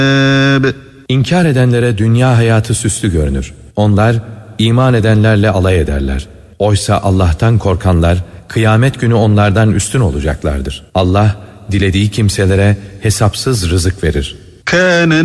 İnkar edenlere dünya hayatı süslü görünür. Onlar iman edenlerle alay ederler. Oysa Allah'tan korkanlar kıyamet günü onlardan üstün olacaklardır. Allah dilediği kimselere hesapsız rızık verir.